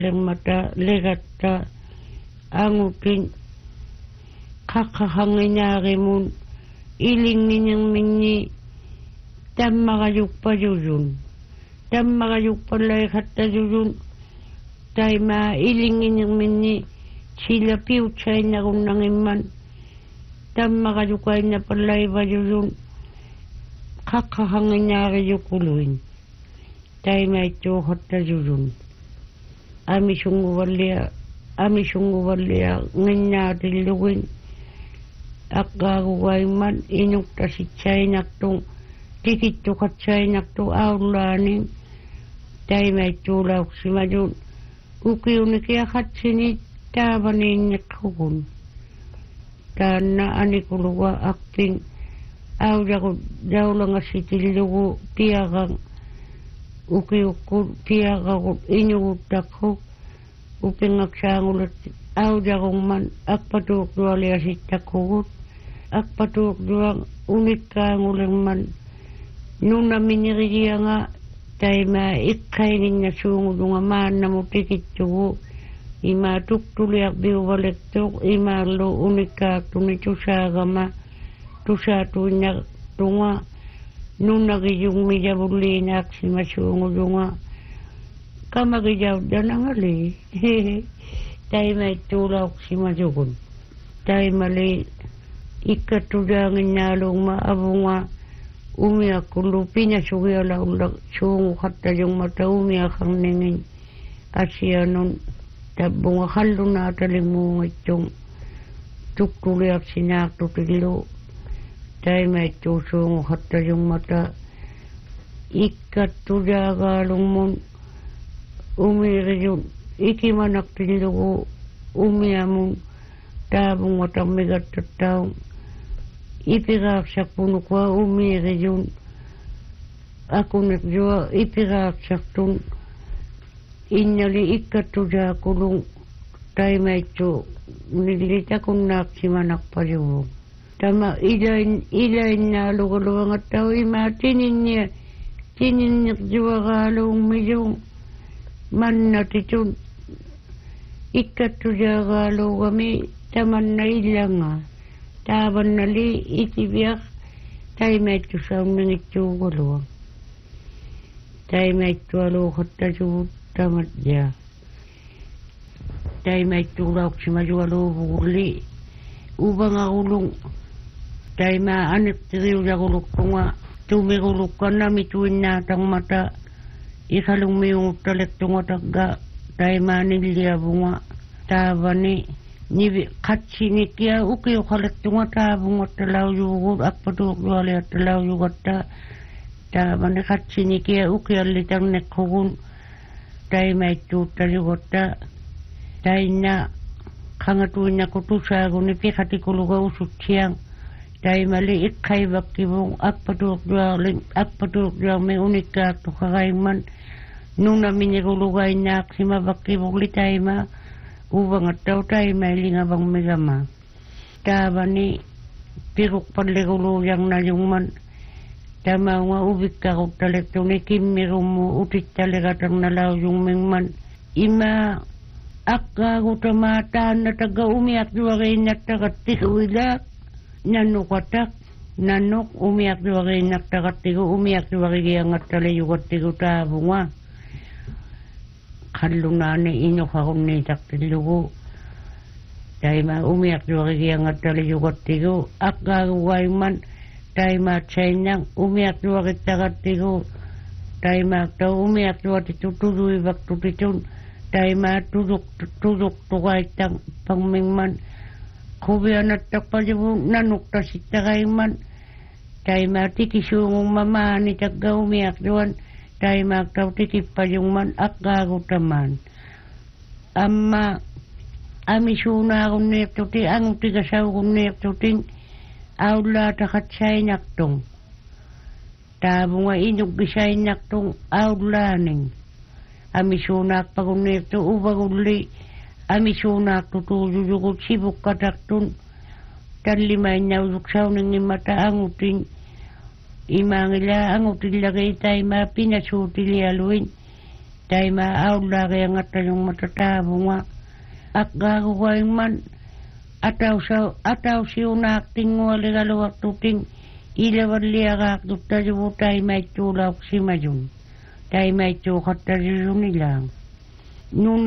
mata legatta angutin kakahanginaarimun ilingin minni tammagayukpa jujun tammagayukpalay katta jujun taima ilingin minni sila piuchay na kunangimman tammagayukay na palay ba jujun kakahanginaari yukuluin taima ito katta jujun ami sungu walia ngenya tilugin akgaguay man inukta si China tung tikitu ka China tu aulanin tay may tulak si majun uki unikia katsini tabanin yakukun tana anikuluwa akping au jago lang si tilugu piagang uki ukul piagang inyugutakuk upingak sangulat au jagong man akpatuk dua liasit takukut akpatuk dua unik kangulang man nuna miniriya nga taima ikkainin na sungu dunga man na mupikit tugu ima tuktuliak biubalektuk ima lo unik kaktung itu sagama tusatunya tunga nuna gijung mijabulinak si masungu dunga kamagijaw danangali taima itulak si majugun taima li ikatudangin nalong maabunga umiyak kulupinya sugiyala ulag sungu kata yung mata umiyak ang ningin asya nun tabunga halo na atalimung itong tuktuliak sinakutilo taima ito sungu kata yung mata ikatudagalong mun umiriyun ikimanak tilugu umiyamun tabung watamigat taong ipigak sa puno kwa umiriyun ako nagjoa ipigak sa tun inyali ikatuda kulung tayo may ito nilita kong naksimanak paliwo tama ilain na lugaluwang at tao ima tinin niya joa kalong midyong man natitun ikatuda kalo kami taman na ilang taban nali itibiyak tayo may ito sa unang ito kaluwang tayo may ito alukat tayo tamat niya tayo may ito lauk si majualo bukuli ubang akulong tayo maanik tiriw na kulok ko nga tumikulok ka na mituin natang mata ikalong mayong talek tunga taga tayo manilya bunga tabani ni katsini kia uki ukalek tunga tabunga talaw yugod akpaduk duwali at talaw yugod tabani katsini kia uki alitang nekhugun tayo may tuta yugod tayo na kangatuin na kutusago ni pikatikuloga usut siyang tayo mali ikay bakibong akpaduk duwali may unika tukakayman nung namin nikulugay na aksima bakibong li tayo ma ubang at tao tayo may lingabang megama taba ni piruk panlikuluyang na yung man tama nga ubik ka kong talekto ni kimirum mo utit talekatang nalaw yung mingman ima akka kutamatan na taga umiyak duwagay na tagatikuilak nanukatak nanok umiyak duwagay na tagatiko umiyak duwagay ang at talayugatiko tabunga kalunane inyo kakong nitaktilugo tayo umiyak duwagay ang at talayugatiko akagaway man tayo matsayang umiyak duwagay tagatiko tayo magtaw umiyak duwagay tutuloy baktutitun tayo matudok tukay tang pangmingman kubiyan at takpalibong nanukta si takayman tayo matikisungong mamani taga umiyak duwan tayo magtaw titipal yung man akagutaman amma amisuna akong neptuti ang tigasaw kong neptuting awla takatsay naktong tabo nga inyog gisay naktong awlaning amisunak pagong nepto ubaguli amisunak tutulujugod sibuk kataktun talimay na uluksaw ng imata angutin imangila angutin lagay tayo mapinasutil yaluin Tay maaula kaya nga tayong matatabo nga. At gagawin man, ataw siyo na akting wali kalawak tuting ilawan liya kakduk tayo tay may tulak si Mayon. Tay may tukat tayo nilang. Nung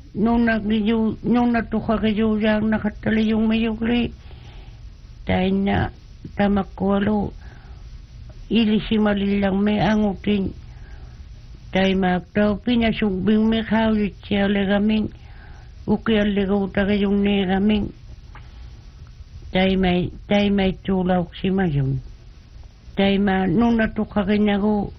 natuka kayo yang nakatali yung mayukli, tay na tamakwalo, ilisi malilang may angutin. Tay magtaw pinasugbing may kawit siya legaming, ukial legaw tagayong negaming. Tay may tulak si Mayon. Tay nung natuka kanya ko,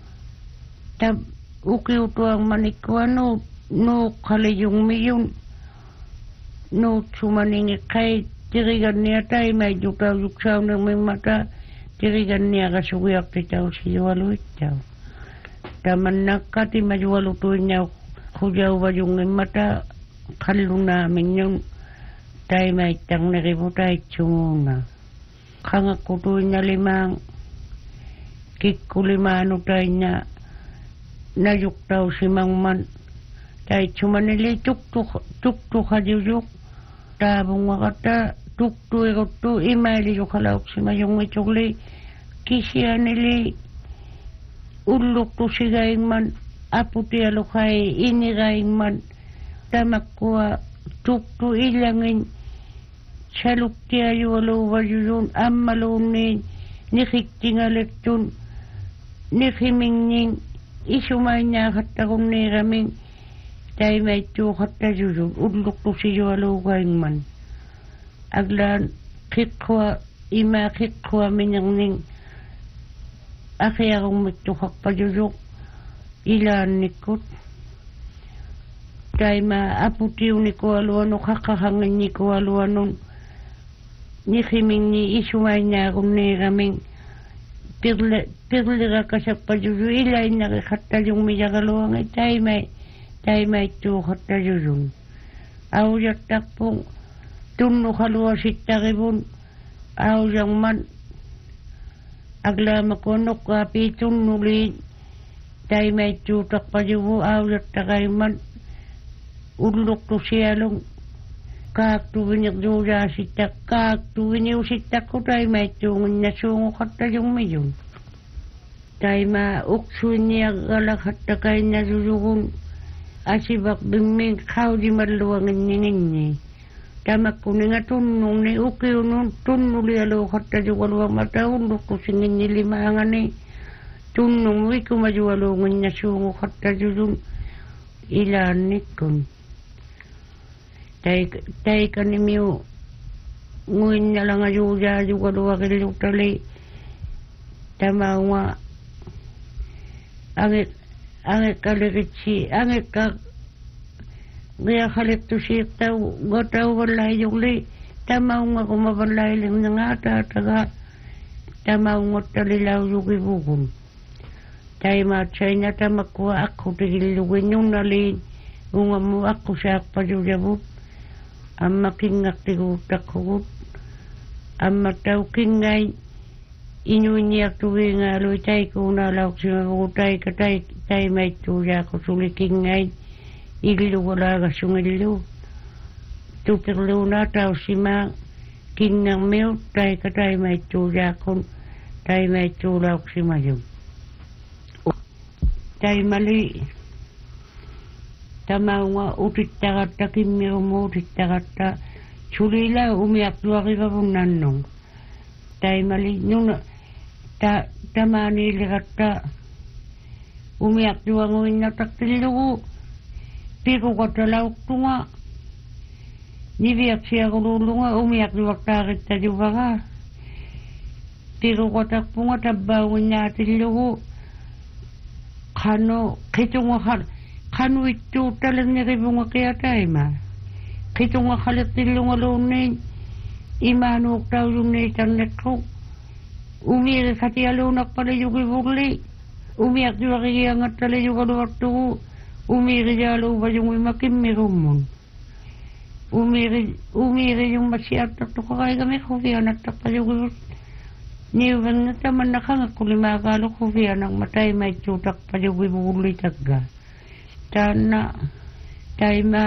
ukiw to ang manikwa no kaliyong miyon. No sumaningi kay tirigan niya tay may yukaw ng may mata. Tirigan niya kasugiyak titaw si Yuwaluit taw. Taman nakati majuwalutuin niya kujaw ba yung mata kalung namin yung tay may tang nakiputay tsumuna. Kangakutuin na limang kikulimano tay niya nayuktaw si Mangman. Tay tsumanili tuktuk hadiyuk tabong wakata tuktu ikutu imayli yukalawak si Mayong itukli kisya nili uluk tu si gaingman aputi alukay ini gaingman tamakwa tuktu ilangin saluk tiya yuwalu wajuyun ammalunin nikiktingalektun nikimingning isumay niya katakong niraming tay may tukat na yuyun uluk tu si yuwalu gaingman aglan kikwa ima kikwa minyangning aki akong mitukak pa yuyuk ilan nikot tay maaputiw ni ko aluano kakahangin ni ko aluano nikiming ni isumay niya akong niraming pirlira kasap pa yuyuk ilay nakikata yung miyagaluang tay may tukat na yuyun awjat takpong tunno kalua sitakibun awjang man agla makonok kapi tunnuli tay may tutak pa yubu awjat takay man uluk tu siyalong kaktu binyak juja sitak kaktu binyaw sitak ko tay may tungin na sungo kata yung mayon tay mauksuin niya galak takay na jujukun asibak bingming kau di maluangin ni tamak kuning tunung ni ukiw nun tunuli alo kata jugaluang mata unduk kusingin ni limangan ni tunung wiku majualungin na sungo kata jujun ilan nikun tay kanimiw nguin na lang ajuja jugaluang iluk tali tamaw nga angit kalikitsi angit ka gaya kalit tu siya tau gataw walay yung li tamaw nga kumabalay lang nga taga tamaw nga talilaw yung ibukon tayo matsay na tamakwa ako tigilugin yung nalin unga mo ako sa akpadyabot ang makingak tigutak hugot ang mataw kingay inuinyak tuwi nga aloy tayo kung nalawak siya kutay katay tayo may tuya ko sulikingay ilu wala ka sungilu tupirlu na tao si ma kinang mil tay ka tay may tuya kon tay may tulak si Mayon tay mali tamaw nga utit takata kimiro mo utit takata sulila umiyak tuwa kiba kung nanong tay mali nung tamani likata umiyak tuwa nguin na taktilu Piko katalaw ko nga. Nibiyak siya kululu nga. Umiyak di waktakit ta di ba ka. Piko katak po nga tabawin natin lugo. Kano, kito nga kano ito talang niribo nga kaya tayo ma. Kito nga kalitil nga lunin. Imanok daw yung naitan ko. Umiri kati alunak pala yung ibuli. Umiyak di wakikaya nga tala yung kaluwak to. Umiri jalo ba yung imakim mirumon. Umiri yung masiyat na to kakay kami kufiya nagtakpa yung niwang na taman na kang kulima kalo kufiya nang matay may tutak pa yung ibuli tagga. Tanna taima